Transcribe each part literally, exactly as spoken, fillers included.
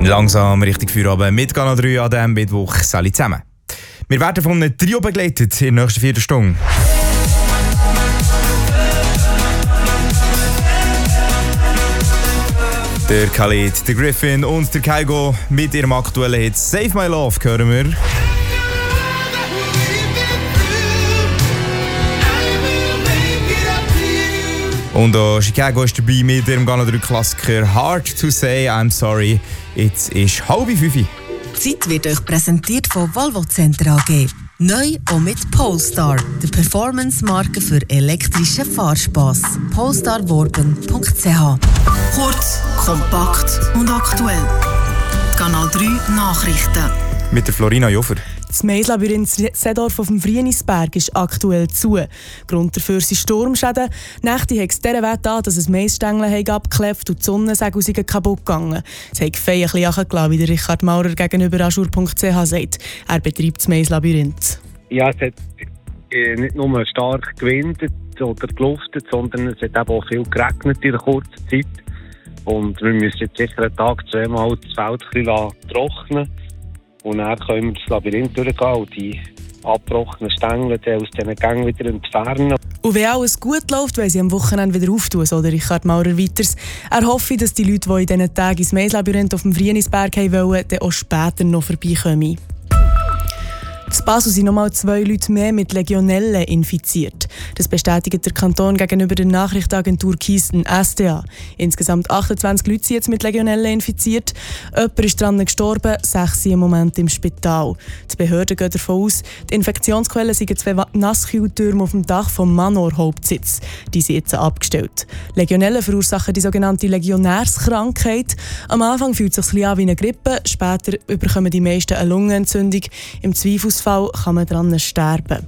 Langsam Richtung Feierabend mit Kanal drei an diesem Mittwoch. Salut zusammen. Wir werden von einem Trio begleitet in der nächsten Viertelstunde. Der Khalid, der Griffin und der Kygo mit ihrem aktuellen Hit «Save My Love» hören wir. Und auch Chicago ist dabei mit ihrem Kanal drei Klassiker «Hard to Say I'm Sorry». Jetzt ist halb fünf. Die Zeit wird euch präsentiert von Volvo Center A G. Neu auch mit Polestar, der Performance-Marke für elektrischen Fahrspass. polestar worben punkt c h. Kurz, kompakt und aktuell. Die Kanal drei Nachrichten. Mit der Florina Joffer. Das Maislabyrinth Seedorf auf dem Vrienisberg ist aktuell zu. Grund dafür sind Sturmschäden. Nächte hat es dieser Wette an, dass es Maisstängel abgeklebt und die Sonnensegel sind kaputt gegangen. Es hat Fei ein bisschen angelassen, wie der Richard Maurer gegenüber aschur punkt c h sagt. Er betreibt das Maislabyrinth. Ja, es hat nicht nur stark gewindet oder geluftet, sondern es hat eben auch viel geregnet in einer kurzen Zeit. Und wir müssen jetzt sicher einen Tag, zweimal das Feld ein bisschen trocknen. Und dann können wir das Labyrinth durchgehen und die abgebrochenen Stängel aus diesen Gängen wieder entfernen. Und wenn alles gut läuft, wollen sie am Wochenende wieder auftun, so der Richard Maurer weiters. Er hoffe, dass die Leute, die in diesen Tagen ins Maislabyrinth auf dem Vrienisberg wollen, dann auch später noch vorbeikommen. In Basel sind nochmal zwei Leute mehr mit Legionellen infiziert. Das bestätigt der Kanton gegenüber der Nachrichtenagentur Kisten S D A. Insgesamt achtundzwanzig Leute sind jetzt mit Legionellen infiziert. Jemand ist daran gestorben, sechs sind im Moment im Spital. Die Behörden gehen davon aus, die Infektionsquellen sind zwei Nasskühltürme auf dem Dach vom Manor-Hauptsitz. Die sind jetzt abgestellt. Legionellen verursachen die sogenannte Legionärskrankheit. Am Anfang fühlt es sich an wie eine Grippe, später bekommen die meisten eine Lungenentzündung. Im Zweifelsfall kann man daran sterben.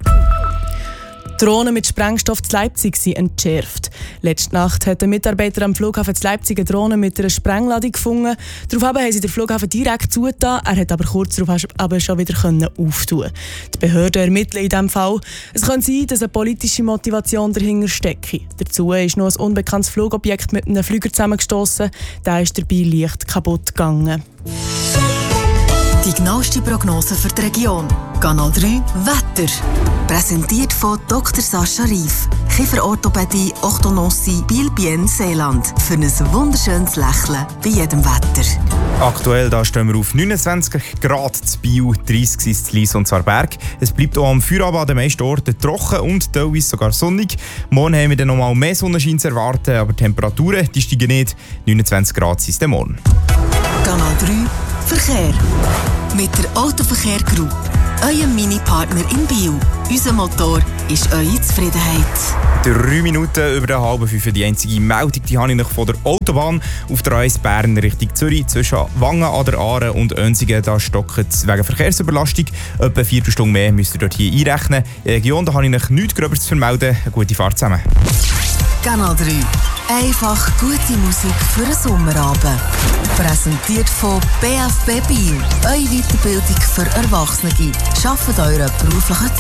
Drohnen mit Sprengstoff zu Leipzig sind entschärft. Letzte Nacht hat ein Mitarbeiter am Flughafen zu Leipzig eine Drohne mit einer Sprengladung gefunden. Daraufhin haben sie den Flughafen direkt zugetan. Er hat aber kurz darauf aber schon wieder auftun. Die Behörden ermitteln in diesem Fall. Es könnte sein, dass eine politische Motivation dahinter stecke. Dazu ist noch ein unbekanntes Flugobjekt mit einem Flüger zusammengestossen. Der ist dabei leicht kaputt gegangen. Die genaueste Prognose für die Region. Kanal drei Wetter. Präsentiert von Doktor Sascha Rief. Kieferorthopädie, Orthodontie, Biel-Bien, Seeland. Für ein wunderschönes Lächeln bei jedem Wetter. Aktuell da stehen wir auf neunundzwanzig Grad zu Biel, dreißig in Lies und Zarberg. Es bleibt auch am Feierabend an den meisten Orten trocken und teilweise sogar sonnig. Morgen haben wir dann noch mal mehr Sonnenschein zu erwarten, aber die Temperaturen die steigen nicht. neunundzwanzig Grad sind es morgen. Kanal drei Verkehr. Mit der Autoverkehr Group, eurem Mini-Partner in Biel. Unser Motor ist eure Zufriedenheit. Drei Minuten über der halben fünf. Die einzige Meldung die habe ich noch von der Autobahn auf der A eins Bern Richtung Zürich. Zwischen Wangen an der Aare und Önsigen da stockt es wegen Verkehrsüberlastung. Etwa eine Viertelstunde mehr müsst ihr dort hier einrechnen. In der Region da habe ich noch nichts Gröberes zu vermelden. Eine gute Fahrt zusammen. Kanal drei. Einfach gute Musik für einen Sommerabend. Präsentiert von B F B Biel. Eure Weiterbildung für Erwachsene. Schafft euren beruflichen